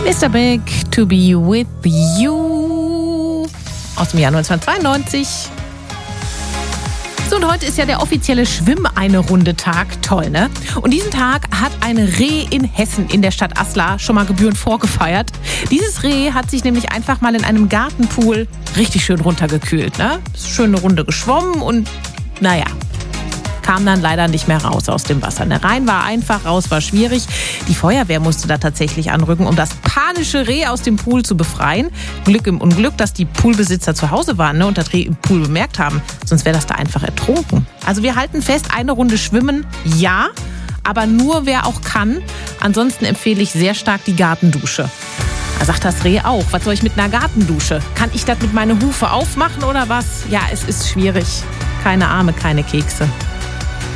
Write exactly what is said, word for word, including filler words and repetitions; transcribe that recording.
Mister Big, To Be With You aus dem Jahr neunzehnhundertzweiundneunzig. So, und heute ist ja der offizielle Schwimm-eine-Runde-Tag. Toll, ne? Und diesen Tag hat ein Reh in Hessen in der Stadt Aslar schon mal gebührend vorgefeiert. Dieses Reh hat sich nämlich einfach mal in einem Gartenpool richtig schön runtergekühlt, ne? Ist schön eine Runde geschwommen und, naja, kam dann leider nicht mehr raus aus dem Wasser. Ne, rein war einfach, raus war schwierig. Die Feuerwehr musste da tatsächlich anrücken, um das panische Reh aus dem Pool zu befreien. Glück im Unglück, dass die Poolbesitzer zu Hause waren, ne, und das Reh im Pool bemerkt haben. Sonst wäre das da einfach ertrunken. Also wir halten fest, eine Runde schwimmen, ja, aber nur wer auch kann. Ansonsten empfehle ich sehr stark die Gartendusche. Da sagt das Reh auch, was soll ich mit einer Gartendusche? Kann ich das mit meiner Hufe aufmachen oder was? Ja, es ist schwierig. Keine Arme, keine Kekse.